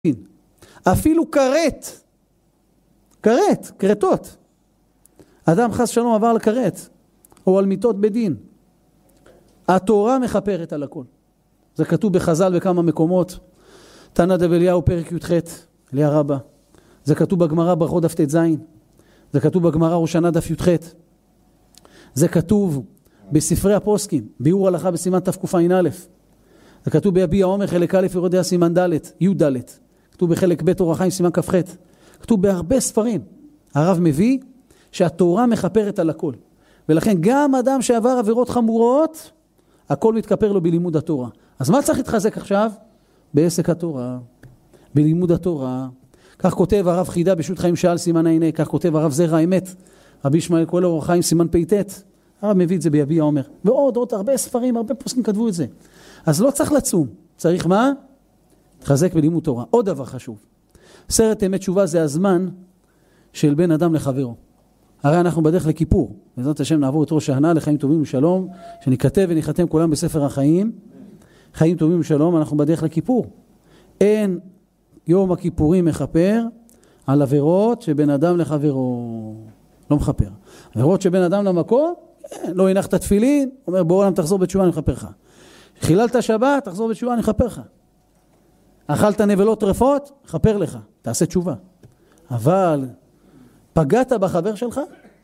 אפילו כרתות. אדם חס שלום עבר לכרת, או על מיטות בדין. התורה מחפרת על הכל. זה כתוב בחז"ל בכמה מקומות. תנא דאליהו פרק י"ח, אליה רבה. זה כתוב בגמרא ברכות דף ט"ז. זה כתוב בגמרא ראש השנה דף י"ח. זה כתוב בספרי הפוסקים, ביאור הלכה בסימן תקע"א. זה כתוב ביביע עומר חלק א' יורד דעה סימן ד', י"ד. כתוב בחלק ב' אור החיים סימן כ"ח. כתוב בהרבה ספרים. הרב מביא שהתורה מחפרת על הכל. ולכן גם אדם שעבר עבירות חמורות, הכל מתכפר לו בלימוד התורה. אז מה צריך להתחזק עכשיו? בעסק התורה, בלימוד התורה. כך כותב הרב חידה בשו"ת חיים שאל סימן עיני, כך כותב הרב זרע האמת, רבי ישמעאל כהן אור החיים סימן פ"ט. הרב מביא את זה ביביע עומר. ועוד הרבה ספרים, הרבה פוסקים כתבו את זה. אז לא צריך לצום. צריך מה? להתחזק בלימוד תורה. עוד דבר חשוב. סרט אמת תשובה זה הזמן של בן אדם לחברו. הרי אנחנו בדרך לכיפור. בעזרת השם נעבור את ראש השנה לחיים טובים ושלום, שניכתב וניחתם כולם בספר החיים. חיים טובים ושלום, אנחנו בדרך לכיפור. אין יום הכיפורים מחפר על עבירות שבין אדם לחברו. לא מחפר. עבירות שבין אדם למקום, לא הנחת תפילין, אומר בעולם תחזור בתשובה, אני מחפר לך. חיללת שבת, תחזור בתשובה, אני מחפר לך. אכלת נבלות טרפות, מחפר לך, תעשה תשובה. אבל פגעת בחבר שלך,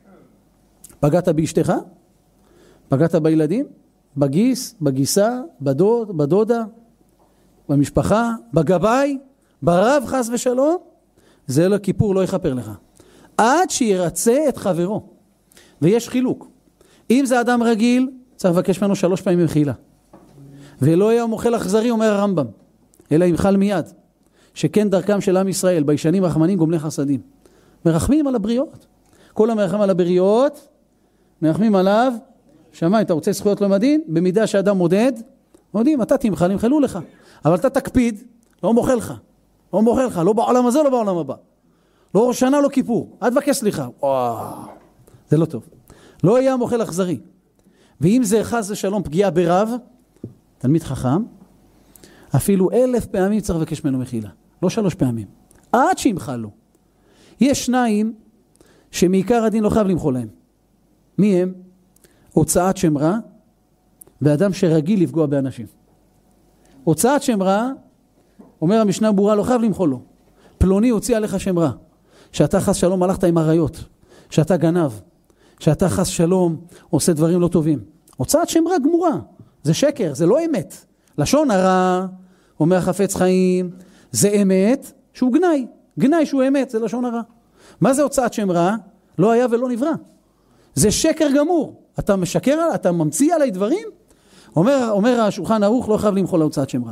פגעת באשתך, פגעת בילדים, בגיס, בגיסה, בדוד, בדודה, במשפחה, בגבאי, ברב חס ושלום, זה לכיפור לא יחפר לך. עד שירצה את חברו. ויש חילוק. אם זה אדם רגיל, צריך לבקש ממנו 3 פעמים מחילה. ולא יהיה מוכל אכזרי, אומר הרמב"ם, אלא ימחל מיד. שכן דרכם של עם ישראל, בישנים רחמנים גומלי חסדים. מרחמים על הבריות. כל המרחם על הבריות, מרחמים עליו, שמע, אתה רוצה זכויות לא מדין? במידה שאדם מודד, מודים, אתה תמחל, ימחלו לך. אבל אתה תקפיד, לא מוכל לך. לא מוכל לך, לא בעולם הזה, לא בעולם הבא. לא ראש שנה, לא כיפור. אל תבקש סליחה. זה לא טוב. לא יהיה מוכל אכזרי. ואם זה חס ושלום פגיעה ברב, תלמיד חכם, אפילו 1000 פעמים צריך לבקש ממנו מחילה. לא 3 פעמים. עד שימחל לו. יש 2 שמעיקר הדין לא חייב למחול להם. מי הם? הוצאת שם רע, ואדם שרגיל לפגוע באנשים. הוצאת שם רע, אומר המשנה ברורה, לא חייב למחול לו. פלוני הוציא עליך שם רע. שאתה חס שלום הלכת עם עריות. שאתה גנב. שאתה חס שלום עושה דברים לא טובים. הוצאת שם רע גמורה. זה שקר, זה לא אמת. לשון הרע, אומר חפץ חיים, זה אמת שהוא גנאי. גנאי שהוא אמת, זה לשון הרע. מה זה הוצאת שם רע? לא היה ולא נברא. זה שקר גמור. אתה משקר, אתה ממציא עליי דברים? אומר השולחן ערוך, לא חייב למחול להוצאת שם רע.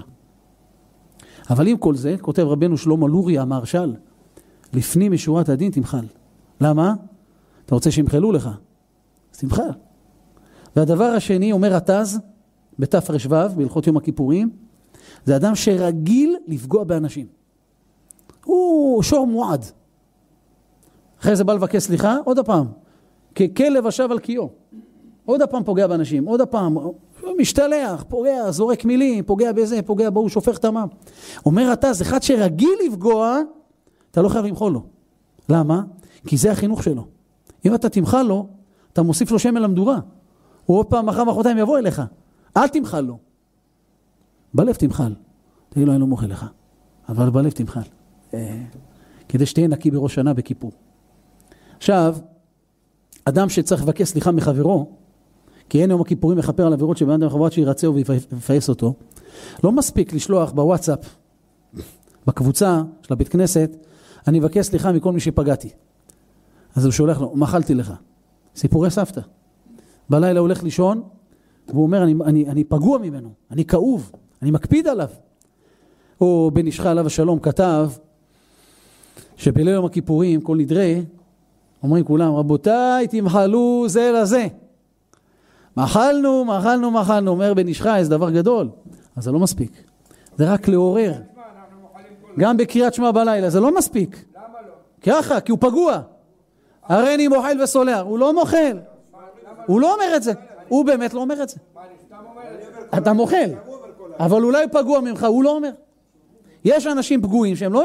אבל עם כל זה, כותב רבנו שלמה לוריה המהרש"ל, לפנים משורת הדין תמחל. למה? אתה רוצה שימחלו לך. אז תמחל. והדבר השני, אומר התז, בתר"ו, בהלכות יום הכיפורים, זה אדם שרגיל לפגוע באנשים. הוא שור מועד. אחרי זה בא לבקש סליחה, עוד הפעם. ככלב השב על קיו. עוד הפעם פוגע באנשים, עוד הפעם משתלח, פוגע, זורק מילים, פוגע בזה, פוגע בו, שופך את המים. אומר התז, אחד שרגיל לפגוע, אתה לא חייב למחול לו. למה? כי זה החינוך שלו. אם אתה תמחל לו, אתה מוסיף לו שמן למדורה. הוא עוד פעם, מחר מחרתיים יבוא אליך. אל תמחל לו. בלב תמחל. תגיד לו, אני לא מוחל לך. אבל בלב תמחל. כדי שתהיה נקי בראש שנה בכיפור. עכשיו, אדם שצריך לבקש סליחה מחברו, כי אין יום הכיפורים מחפר על עבירות שבן אדם מחברות שירצה ויפייס אותו, לא מספיק לשלוח בוואטסאפ, בקבוצה של הבית כנסת, אני מבקש סליחה מכל מי שפגעתי. אז הוא שולח לו, מחלתי לך. סיפורי סבתא. בלילה הולך לישון, והוא אומר, אני פגוע ממנו, אני כאוב, אני מקפיד עליו. או בן איש חי עליו השלום כתב, שבליל יום הכיפורים, כל נדרי, אומרים כולם, רבותיי, תמחלו זה לזה. מחלנו, אומר בן איש חי, זה דבר גדול. אז זה לא מספיק. זה רק לעורר. גם בקריאת שמע בלילה, זה לא מספיק. למה לא? ככה, כי הוא פגוע. הרי אני מוחל וסולח. הוא לא מוחל. הוא לא אומר את זה. הוא באמת לא אומר את זה. אתה מוחל. אבל אולי פגוע ממך, הוא לא אומר. יש אנשים פגועים שהם לא